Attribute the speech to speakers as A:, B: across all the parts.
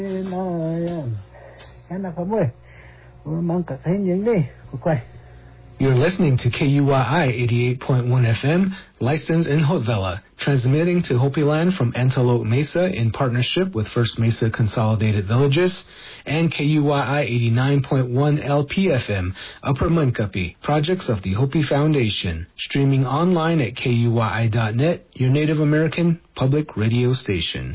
A: You're listening to KUYI 88.1 FM, licensed in Haute Villa, transmitting to Hopi Land from Antelope Mesa in partnership with First Mesa Consolidated Villages, and KUYI 89.1 LPFM, Upper Munkapi, projects of the Hopi Foundation, streaming online at KUYI.net, your Native American public radio station.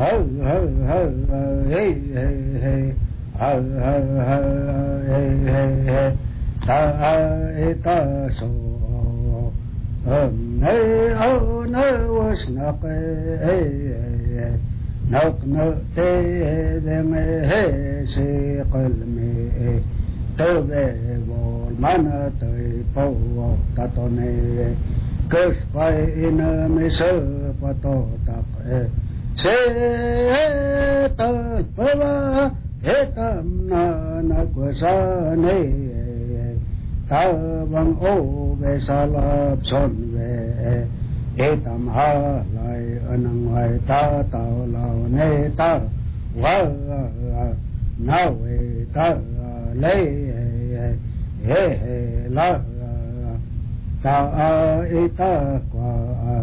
B: Tabang o besalap son ve etam halai anang vai ta tao lao ne ta wa na we ta le he la ta eta kwa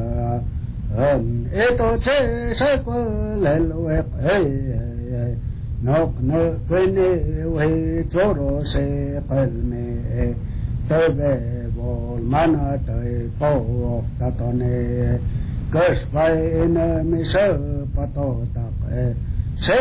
B: eto che se kwa le we nok no kwene we choro se palme Tebe bol mana te po tatone Gashpai ina misa pato tape Se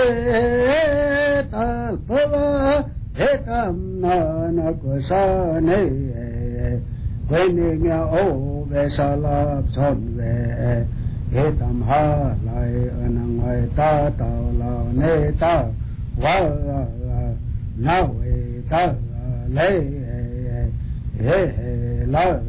B: talpava etam na kusane Kwene nga o vesalap sonve Etam halai anangay tataw lao ne ta Wa nawe ta le la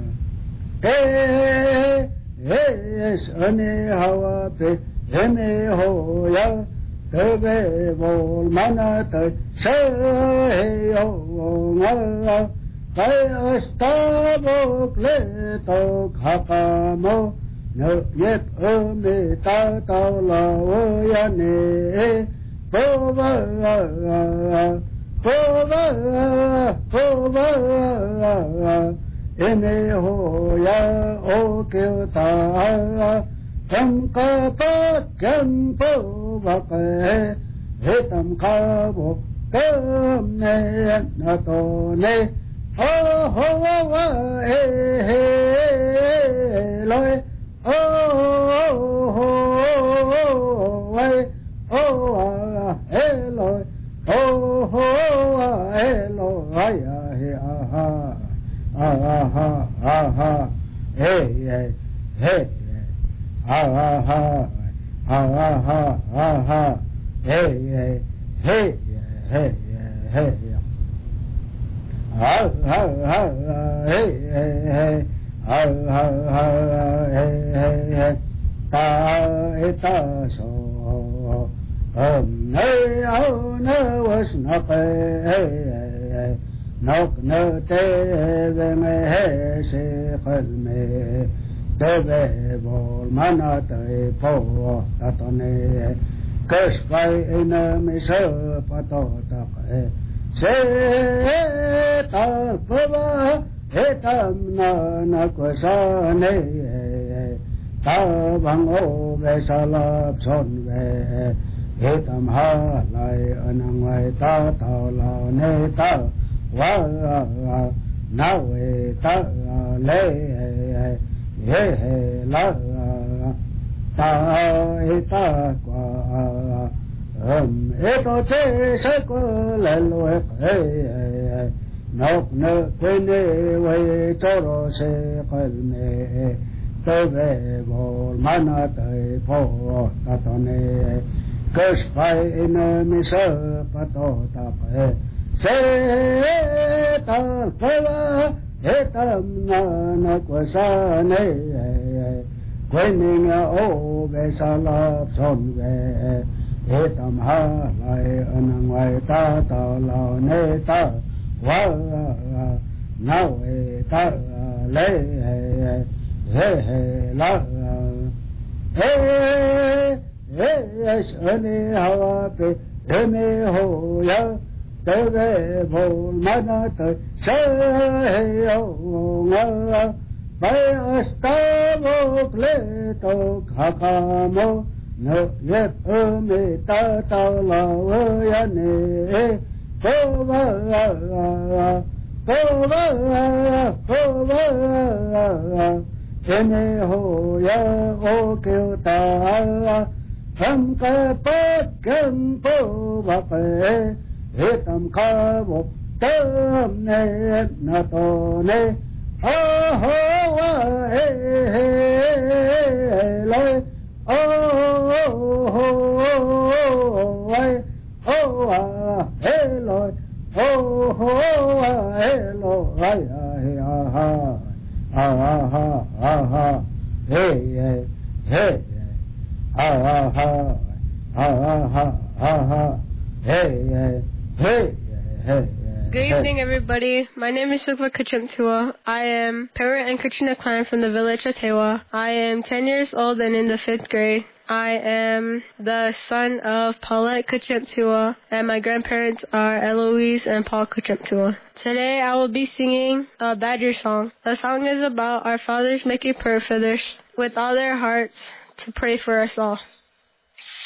B: es ane hawa pe eme hoya tebe bol manata se yo nga kai astabo kleto khapamo no yet ome ta ta la ya ne pova ene hoya o kyota kam ka pa kam po vape hetam ka bo kam ne na to ne ho wa loi loi oh hello aya he aha hey hey aha hey hey hey ta so nay no was not nok no te ve me se qalme tebe bol mana te po tatone kashpai ina me se pato tak se ta pava etam na kusane ta bang o vesalap son ve etam halai anang vai ta tao lao ne ta wa na we ta le he la ta eta kwa eto che se ko le lo nok no kwene we choro se qalme tebe bol mana te po tatone Kashpai ina misa pato tape se talpava etam na kusane kwene nga o besalap sonve etam halai anang vai ta tao lao ne ta wa na we ta le he la shani hawa pe eme ho ya teve vol manata shayo nga bai astavo kleto khakamo no ye me ta ta la ya ne pova ene ho ya o kêu ta tham ca pat kem po va pe he tam kha bo tam ne na to ne ho wa he le ho wa he lo ho hello ha hey hey hey.
C: Good evening, everybody. My name is Shukla Kachimtua. I am Parrot and Katrina Klein from the village of Tewa. I am 10 years old and in the 5th grade. I am the son of Paulette Kachimtua, and my grandparents are Eloise and Paul Kachimtua. Today I will be singing a Badger song. The song is about our fathers making prayer for others with all their hearts to pray for us all.